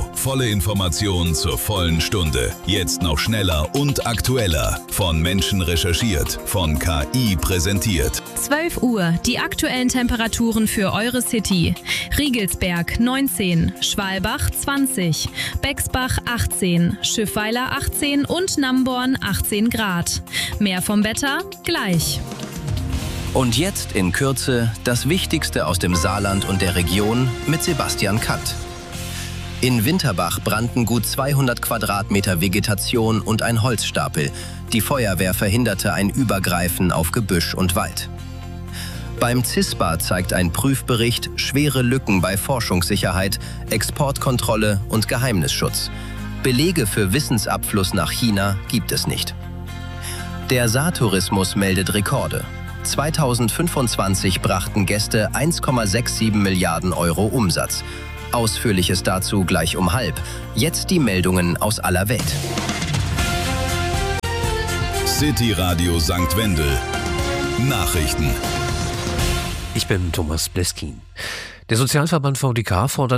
Radio. Volle Information zur vollen Stunde. Jetzt noch schneller und aktueller. Von Menschen recherchiert, von KI präsentiert. 12 Uhr, die aktuellen Temperaturen für eure City. Riegelsberg 19, Schwalbach 20, Bexbach 18, Schiffweiler 18 und Namborn 18 Grad. Mehr vom Wetter gleich. Und jetzt in Kürze das Wichtigste aus dem Saarland und der Region mit Sebastian Kant. In Winterbach brannten gut 200 Quadratmeter Vegetation und ein Holzstapel. Die Feuerwehr verhinderte ein Übergreifen auf Gebüsch und Wald. Beim CISPA zeigt ein Prüfbericht schwere Lücken bei Forschungssicherheit, Exportkontrolle und Geheimnisschutz. Belege für Wissensabfluss nach China gibt es nicht. Der Saartourismus meldet Rekorde. 2025 brachten Gäste 1,67 Milliarden Euro Umsatz. Ausführliches dazu gleich um 12:30. Jetzt die Meldungen aus aller Welt. City Radio St. Wendel. Nachrichten. Ich bin Thomas Bleskin. Der Sozialverband VDK fordert